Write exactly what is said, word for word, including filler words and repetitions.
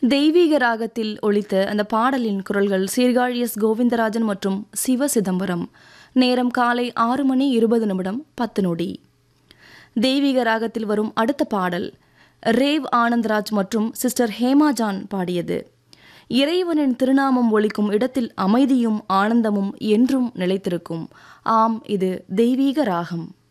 தெய்வீக ராகத்தில் ஒலித்த அந்த பாடலின் குரல்கள் சீர்காழி எஸ் கோவிந்தராஜன் மற்றும் சிவ சிதம்பரம். நேரம் காலை ஆறு மணி இருபது நிமிடம் பத்து நொடி. தெய்வீக ராகத்தில் வரும் அடுத்த பாடல் ரேவ் ஆனந்த்ராஜ் மற்றும் சிஸ்டர் ஹேமாஜான் பாடியது. இறைவனின் திருநாமம் ஒலிக்கும் இடத்தில் அமைதியும் ஆனந்தமும் என்றும் நிலைத்திருக்கும். ஆம், இது தெய்வீக ராகம்.